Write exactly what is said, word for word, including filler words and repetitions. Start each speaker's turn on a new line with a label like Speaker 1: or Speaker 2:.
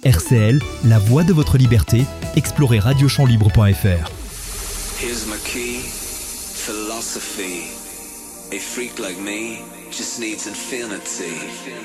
Speaker 1: R C L, la voix de votre liberté. Explorez radio champ libre point f r.
Speaker 2: Here's my key, philosophy. A freak like me just needs infinity.